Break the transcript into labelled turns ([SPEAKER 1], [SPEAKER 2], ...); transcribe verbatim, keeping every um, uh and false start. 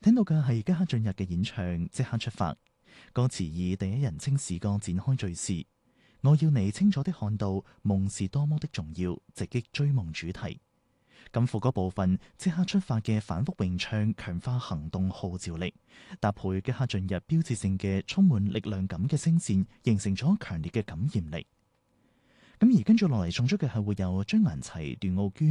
[SPEAKER 1] 聽到嘅係即刻進入嘅演唱，即刻出發。歌詞以第一人稱視角展開敘事，我要你清楚的看到夢是多麼的重要，直擊追夢主題。咁副歌部分即刻出發嘅反覆詠唱，強化行動號召力，搭配即刻進入標誌性嘅充滿力量感嘅聲線，形成咗強烈嘅感染力。咁而跟住落嚟送出嘅係會有張顏齊、段奧娟、